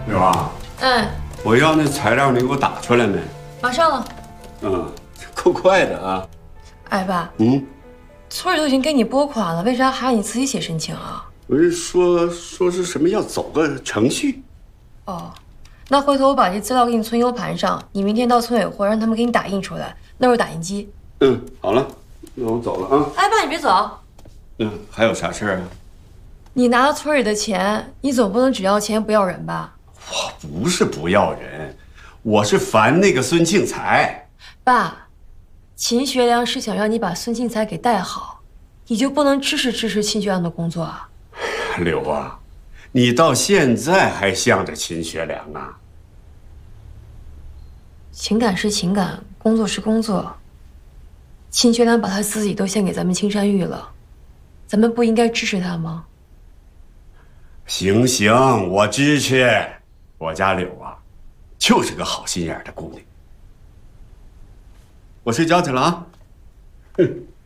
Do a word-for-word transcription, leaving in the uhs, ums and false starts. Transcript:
柳啊， 嗯， 我要那材料，你给我打出来没？ 马上了。 嗯，够快的啊。 哎，爸， 嗯， 村里都已经给你拨款了，为啥还要你自己写申请啊？ 不是说说是什么要走个程序？ 哦，那回头我把这资料给你存 U 盘上，你明天到村委会让他们给你打印出来，那有打印机。 嗯，好了，那我走了啊。 哎，爸，你别走。 嗯，还有啥事儿啊？ 你拿了村里的钱，你总不能只要钱不要人吧？ 我不是不要人，我是烦那个孙庆才。 爸，秦学良是想让你把孙庆才给带好，你就不能支持支持秦学良的工作啊？ 柳啊，你到现在还向着秦学良啊？ 情感是情感，工作是工作。秦学良把他自己都献给咱们青山玉了，咱们不应该支持他吗？ 行行，我支持。我家柳啊，就是个好心眼的姑娘。我睡觉去了啊。哼。